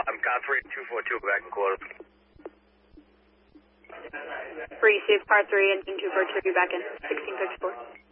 Car 3, 242, back in quarter. Receive Car 3, engine 242, back in 1654.